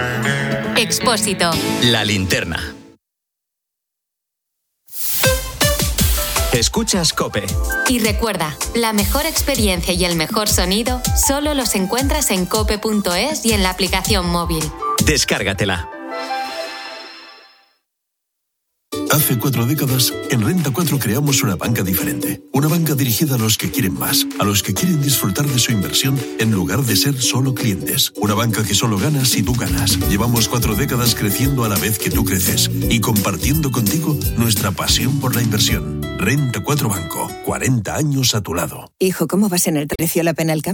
Expósito. La linterna. Escuchas COPE. Y recuerda, la mejor experiencia y el mejor sonido solo los encuentras en cope.es y en la aplicación móvil. Descárgatela. Hace 4 décadas, en Renta 4 creamos una banca diferente. Una banca dirigida a los que quieren más, a los que quieren disfrutar de su inversión en lugar de ser solo clientes. Una banca que solo gana si tú ganas. Llevamos 4 décadas creciendo a la vez que tú creces y compartiendo contigo nuestra pasión por la inversión. Renta 4 Banco, 40 años a tu lado. Hijo, ¿cómo vas en el Precio la Pena el Cambio?